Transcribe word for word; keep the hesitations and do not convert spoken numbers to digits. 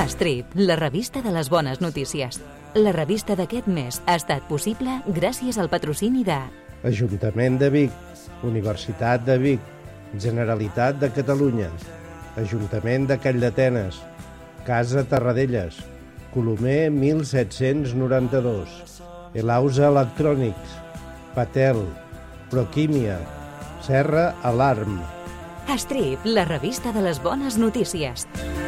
Strip, la revista de les bones notícies. La revista d'aquest mes ha estat possible gràcies al patrocini de Ajuntament de Vic, Universitat de Vic, Generalitat de Catalunya, Ajuntament de Calldetenes, Casa Tarradellas, Colomer mil set-cents noranta-dos, Elausa Electrònics, Patel, Proquímia, Serra Alarm. Strip, la revista de les bones notícies.